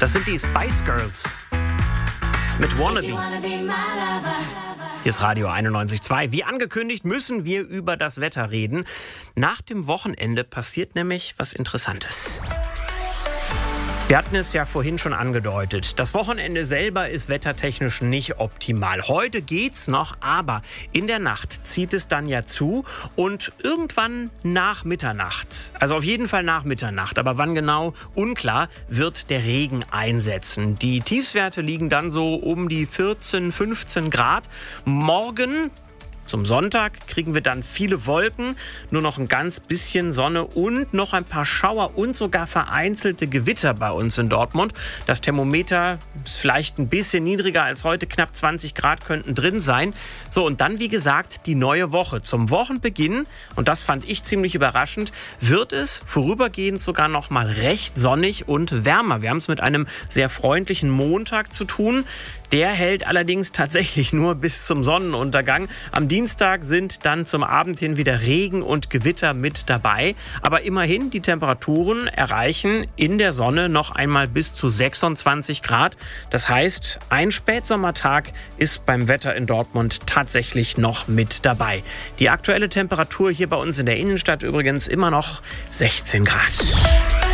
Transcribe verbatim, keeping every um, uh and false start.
Das sind die Spice Girls mit Wannabe. Hier ist Radio einundneunzig Komma zwei. Wie angekündigt müssen wir über das Wetter reden. Nach dem Wochenende passiert nämlich was Interessantes. Wir hatten es ja vorhin schon angedeutet. Das Wochenende selber ist wettertechnisch nicht optimal. Heute geht's noch, aber in der Nacht zieht es dann ja zu und irgendwann nach Mitternacht, also auf jeden Fall nach Mitternacht, aber wann genau, unklar, wird der Regen einsetzen. Die Tiefstwerte liegen dann so um die vierzehn, fünfzehn Grad. Morgen, zum Sonntag, kriegen wir dann viele Wolken, nur noch ein ganz bisschen Sonne und noch ein paar Schauer und sogar vereinzelte Gewitter bei uns in Dortmund. Das Thermometer ist vielleicht ein bisschen niedriger als heute, knapp zwanzig Grad könnten drin sein. So, und dann, wie gesagt, die neue Woche. Zum Wochenbeginn, und das fand ich ziemlich überraschend, wird es vorübergehend sogar noch mal recht sonnig und wärmer. Wir haben es mit einem sehr freundlichen Montag zu tun. Der hält allerdings tatsächlich nur bis zum Sonnenuntergang. Am Dienstag sind dann zum Abend hin wieder Regen und Gewitter mit dabei. Aber immerhin, die Temperaturen erreichen in der Sonne noch einmal bis zu sechsundzwanzig Grad. Das heißt, ein Spätsommertag ist beim Wetter in Dortmund tatsächlich noch mit dabei. Die aktuelle Temperatur hier bei uns in der Innenstadt übrigens immer noch sechzehn Grad.